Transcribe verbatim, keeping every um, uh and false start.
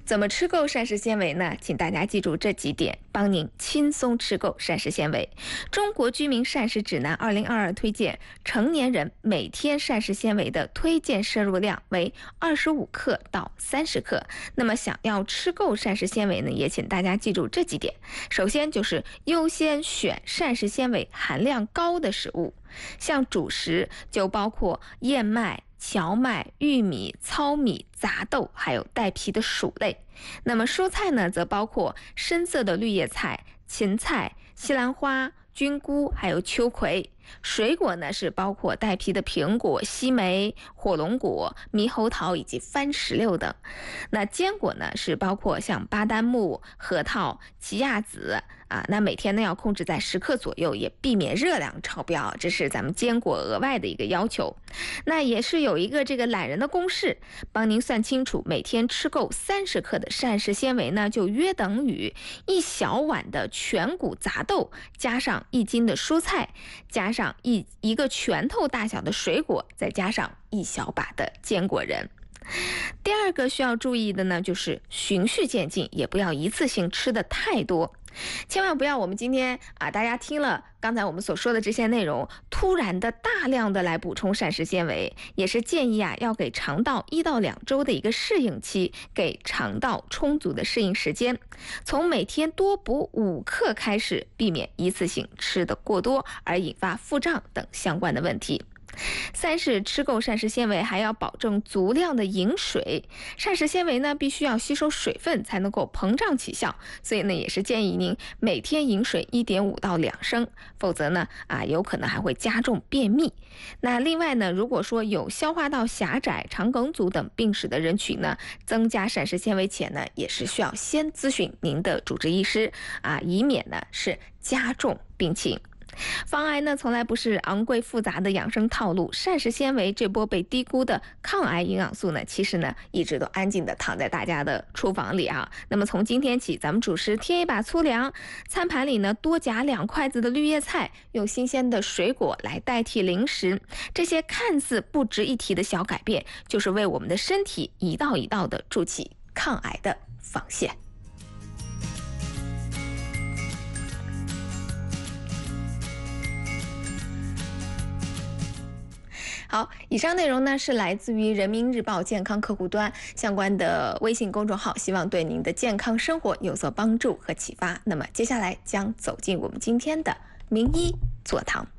怎么吃够膳食纤维呢？请大家记住这几点，帮您轻松吃够膳食纤维。中国居民膳食指南二零二二推荐，成年人每天膳食纤维的推荐摄入量为二十五克到三十克。那么想要吃够膳食纤维呢，也请大家记住这几点。首先就是优先选膳食纤维含量高的食物，像主食就包括燕麦、荞麦、玉米、糙米、杂豆，还有带皮的薯类。那么蔬菜呢，则包括深色的绿叶菜、芹菜、西兰花、菌菇，还有秋葵。水果呢，是包括带皮的苹果、西梅、火龙果、猕猴桃以及番石榴等。那坚果呢，是包括像巴旦木、核桃、奇亚籽啊。那每天呢要控制在十克左右，也避免热量超标，这是咱们坚果额外的一个要求。那也是有一个这个懒人的公式，帮您算清楚，每天吃够三十克的膳食纤维呢，就约等于一小碗的全谷杂豆，加上一斤的蔬菜，加上一一个拳头大小的水果，再加上一小把的坚果仁。第二个需要注意的呢，就是循序渐进，也不要一次性吃的太多。千万不要我们今天啊，大家听了刚才我们所说的这些内容，突然的大量的来补充膳食纤维，也是建议啊，要给肠道一到两周的一个适应期，给肠道充足的适应时间。从每天多补五克开始，避免一次性吃的过多而引发腹胀等相关的问题。三是吃够膳食纤维，还要保证足量的饮水。膳食纤维呢，必须要吸收水分才能够膨胀起效，所以呢，也是建议您每天饮水一点五到两升，否则呢，啊，有可能还会加重便秘。那另外呢，如果说有消化道狭窄、肠梗阻等病史的人群呢，增加膳食纤维前呢，也是需要先咨询您的主治医师啊，以免呢是加重病情。防癌呢，从来不是昂贵复杂的养生套路。膳食纤维这波被低估的抗癌营养素呢，其实呢，一直都安静的躺在大家的厨房里啊。那么从今天起，咱们主食添一把粗粮，餐盘里呢多夹两筷子的绿叶菜，用新鲜的水果来代替零食。这些看似不值一提的小改变，就是为我们的身体一道一道的筑起抗癌的防线。好，以上内容呢是来自于人民日报健康客户端相关的微信公众号，希望对您的健康生活有所帮助和启发。那么接下来将走进我们今天的名医座堂。